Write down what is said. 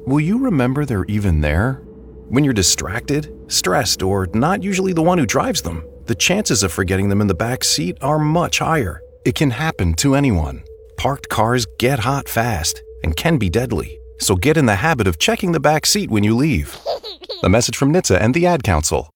will you remember they're even there? When you're distracted, stressed, or not usually the one who drives them, the chances of forgetting them in the back seat are much higher. It can happen to anyone. Parked cars get hot fast and can be deadly, so get in the habit of checking the back seat when you leave. A message from NHTSA and the Ad Council.